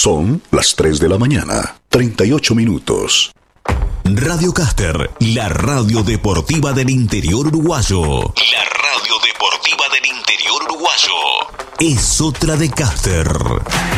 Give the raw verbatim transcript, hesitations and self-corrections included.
Son las tres de la mañana, treinta y ocho minutos. Radio Caster, la radio deportiva del interior uruguayo. La radio deportiva del interior uruguayo. Es otra de Caster.